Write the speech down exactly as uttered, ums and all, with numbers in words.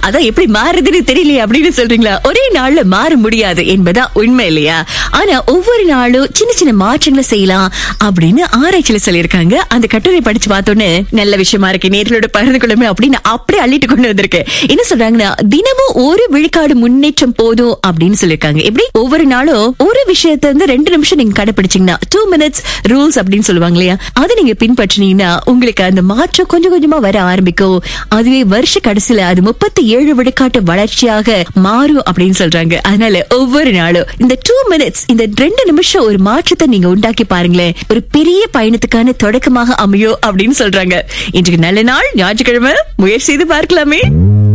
அதான் எப்படி மாறுதுன்னு தெரியலையே அப்படின்னு சொல்றீங்களா? ஒரே நாள்ல மாற முடியாது என்பதா உண்மை இல்லையா? ஆனா ஒவ்வொரு நாளும் சின்ன சின்ன மாற்றங்களை செய்யலாம் அப்படின்னு ஆராய்ச்சியில சொல்லியிருக்காங்க. அந்த கட்டுரை படிச்சு பார்த்தோன்னு நல்ல விஷயமா இருக்கு, நேர்களோட பகிர்ந்து கொள்ளுமே அப்படின்னு அப்படியே அள்ளிட்டு கொண்டு வந்திருக்கு. என்ன சொல்றாங்கன்னா, தினமும் ஒரு விழுக்காடு முன்னேற்றம் போதும் அப்படின்னு சொல்லிருக்காங்க. எப்படி ஒவ்வொரு நாளும் ஒரு விஷயத்த வந்து ரெண்டு நிமிஷம் நீங்க கடைபிடிச்சீங்கன்னா, டூ மினிட்ஸ் ரூல்ஸ் அப்படின்னு சொல்லுவாங்க இல்லையா, அதை நீங்க பின்பற்றினீங்கன்னா உங்களுக்கு அந்த மாற்றம் கொஞ்சம் கொஞ்சமா வர ஆரம்பிக்கும். அதுவே வருஷ கடைசியில அது முப்பத்தி ஏழு விழுக்காட்டு வளர்ச்சியாக மாறும் அப்படின்னு சொல்றாங்க. அதனால ஒவ்வொரு நாளும் இந்த டூ மினிட்ஸ், இந்த ரெண்டு நிமிஷம் ஒரு மாற்றத்தை நீங்க உண்டாக்கி பாருங்களேன், ஒரு பெரிய பயணத்துக்கான தொடக்கமாக அமையும் அப்படின்னு சொல்றாங்க. இன்றைக்கு நல்ல நாள், ஞாயிற்றுக்கிழமை, முயற்சி செய்து பார்க்கலாமே.